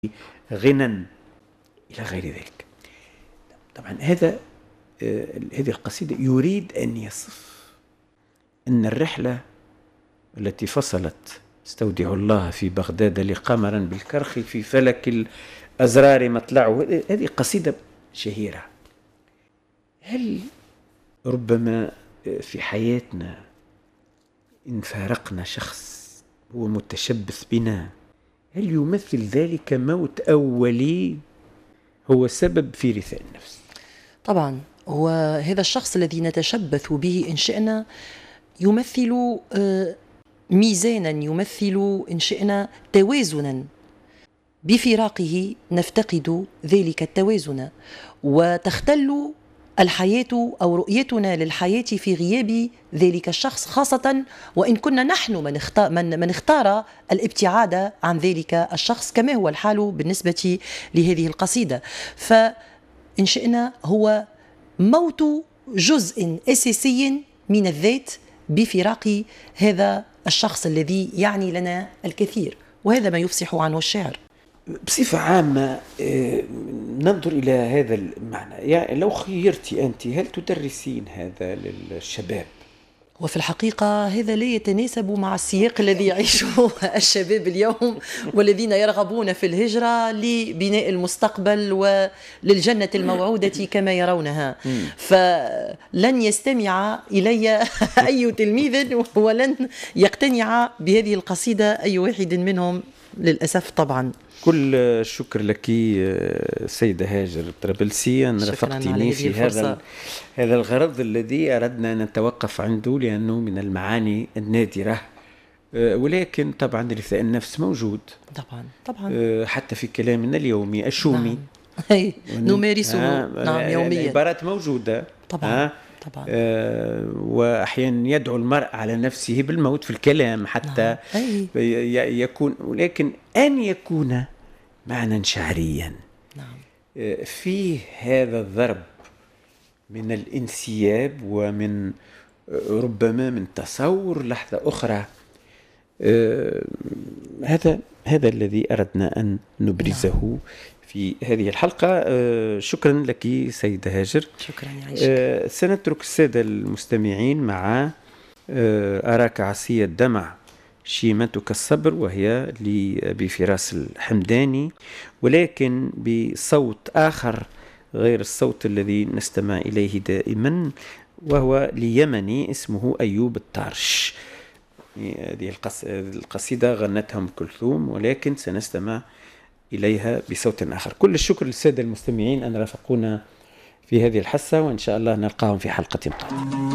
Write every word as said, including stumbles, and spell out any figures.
غنى إلى غير ذلك. طبعا هذا هذه القصيدة يريد أن يصف أن الرحلة التي فصلت استودع الله في بغداد لقمرا بالكرخ في فلك الأزرار مطلعه، هذه قصيدة شهيرة. هل ربما في حياتنا إن فارقنا شخص هو متشبث بنا، هل يمثل ذلك موت أولي هو سبب في رثاء النفس؟ طبعا هو هذا الشخص الذي نتشبث به إن شئنا يمثل ميزانا، يمثل إن شئنا توازنا، بفراقه نفتقد ذلك التوازن وتختل الحياة أو رؤيتنا للحياة في غياب ذلك الشخص، خاصة وإن كنا نحن من اختار, من من اختار الابتعاد عن ذلك الشخص، كما هو الحال بالنسبة لهذه القصيدة. فإن شئنا هو موت جزء أساسي من الذات بفراق هذا الشخص الذي يعني لنا الكثير، وهذا ما يفصح عنه الشعر. بصفة عامة ننظر إلى هذا المعنى، يعني لو خيرتي أنت هل تدرسين هذا للشباب؟ وفي الحقيقة هذا لا يتناسب مع السياق الذي يعيشه الشباب اليوم والذين يرغبون في الهجرة لبناء المستقبل وللجنة الموعودة كما يرونها، فلن يستمع إلي أي تلميذ ولن يقتنع بهذه القصيدة أي واحد منهم للأسف. طبعا كل الشكر لك سيدة هاجر الطرابلسي أن رافقتني في هذا هذا الغرض الذي أردنا أن نتوقف عنده، لأنه من المعاني النادرة، ولكن طبعا رثاء النفس موجود طبعا طبعا حتى في كلامنا اليومي الشومي. نعم. نمارسه نعم يوميا، العبارات موجودة طبعا طبعا آه وأحيانا يدعو المرء على نفسه بالموت في الكلام حتى نعم. يكون، ولكن أن يكون معنى شعريا. نعم. آه فيه هذا الضرب من الانسياب ومن آه ربما من تصور لحظة أخرى. آه هذا هذا الذي أردنا أن نبرزه. نعم. في هذه الحلقة. آه شكرا لك سيدة هاجر. شكرا يعيشك. آه سنترك السادة المستمعين مع آه أراك عصي الدمع شيمتك الصبر، وهي لأبي فراس الحمداني، ولكن بصوت آخر غير الصوت الذي نستمع إليه دائما، وهو ليمني اسمه أيوب الطارش. هذه القصيدة غنتها أم كلثوم، ولكن سنستمع إليها بصوت آخر. كل الشكر للسادة المستمعين أن رافقونا في هذه الحصة، وإن شاء الله نلقاهم في حلقة قادمة.